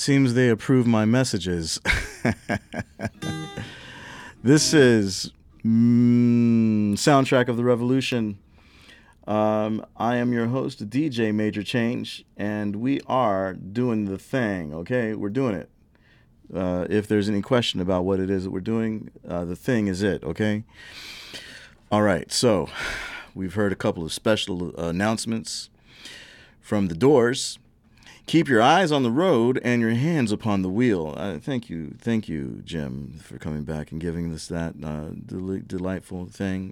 Seems they approve my messages. This is Soundtrack of the Revolution. I am your host, DJ Major Change, and we are doing the thing, okay? We're doing it. If there's any question about what it is that we're doing, the thing is it, okay? All right, so we've heard a couple of special announcements from the Doors. Keep your eyes on the road and your hands upon the wheel. Thank you, Jim, for coming back and giving us that delightful thing.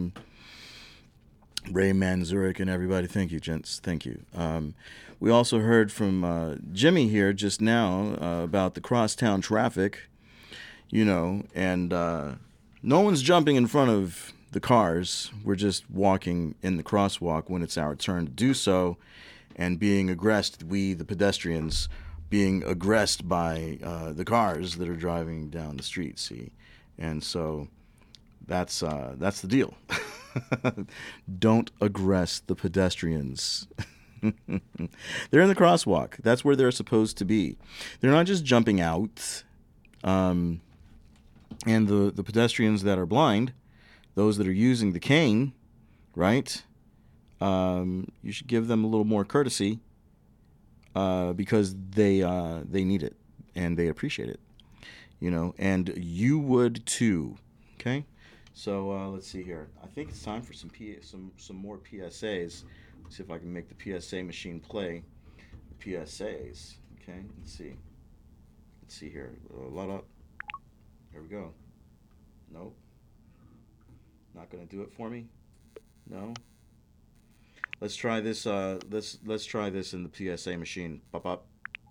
Ray Manzurek and everybody, thank you, gents. Thank you. We also heard from Jimmy here just now about the crosstown traffic, and no one's jumping in front of the cars. We're just walking in the crosswalk when it's our turn to do so, and being aggressed, we, the pedestrians, being aggressed by the cars that are driving down the street, see? And so that's the deal. Don't aggress the pedestrians. They're in the crosswalk. That's where they're supposed to be. They're not just jumping out. And the pedestrians that are blind, those that are using the cane, right? You should give them a little more courtesy because they need it and they appreciate it, and you would too. Okay, so let's see here. I think it's time for some more PSAs. Let's see if I can make the PSA machine play the PSAs. Okay, let's see. Let's see here. A lot up. Here we go. Nope. Not gonna do it for me. No. Let's try this. Let's try this in the PSA machine. Pop up.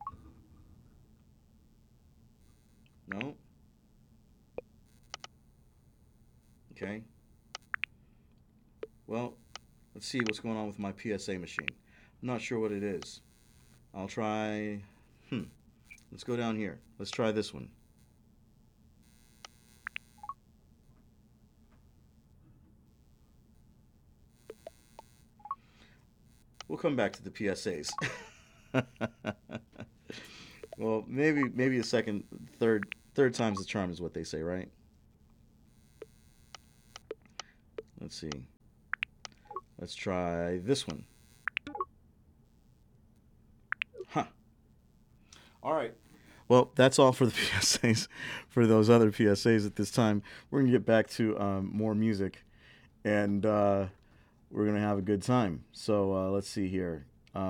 No. Okay. Well, let's see what's going on with my PSA machine. I'm not sure what it is. I'll try. Let's go down here. Let's try this one. We'll come back to the PSAs. Well, maybe the third time's the charm is what they say, right? Let's see. Let's try this one. Huh. All right. Well, that's all for the PSAs. For those other PSAs at this time, we're gonna get back to more music, and we're going to have a good time. So let's see here.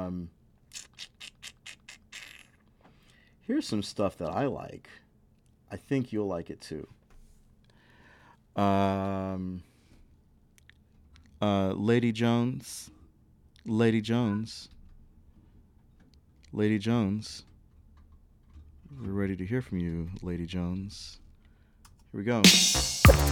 Here's some stuff that I like. I think you'll like it too. Lady Jones. We're ready to hear from you, Lady Jones. Here we go.